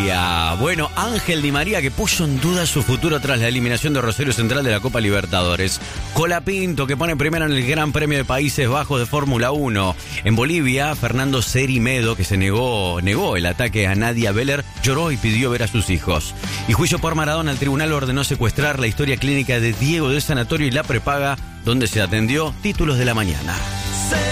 María. Bueno, Ángel Di María, que puso en duda su futuro tras la eliminación de Rosario Central de la Copa Libertadores. Colapinto, que pone primero en el Gran Premio de Países Bajos de Fórmula 1. En Bolivia, Fernando Cerimedo, que se negó el ataque a Nadia Beller, lloró y pidió ver a sus hijos. Y juicio por Maradona, el tribunal ordenó secuestrar la historia clínica de Diego del Sanatorio y la prepaga, donde se atendió. Títulos de la mañana.